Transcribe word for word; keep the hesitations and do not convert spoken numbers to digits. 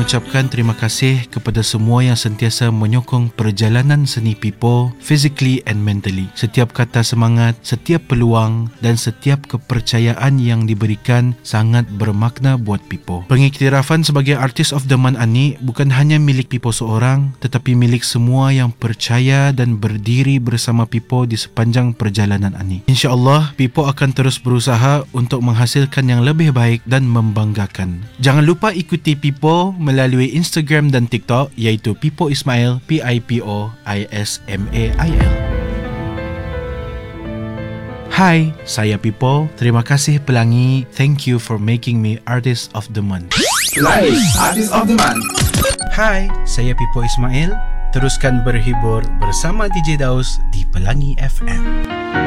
mengucapkan terima kasih kepada semua yang sentiasa menyokong perjalanan seni Pipo physically and mentally. Setiap kata semangat, setiap peluang dan setiap kepercayaan yang diberikan sangat bermakna buat Pipo. Pengiktirafan sebagai Artist of the Month Ani bukan hanya milik Pipo seorang, tetapi milik semua yang percaya dan berdiri bersama Pipo di sepanjang perjalanan Ani. InsyaAllah, Pipo akan terus berusaha untuk menghasilkan yang lebih baik dan membanggakan. Jangan lupa ikuti Pipo melalui Instagram dan TikTok iaitu Pipo Ismail, P I P O I S M A I L. Hai, saya Pipo. Terima kasih Pelangi. Thank you for making me Artist of the Month. Pelangi, Artist of the Month. Hai, saya Pipo Ismail. Teruskan berhibur bersama D J Daus di Pelangi F M.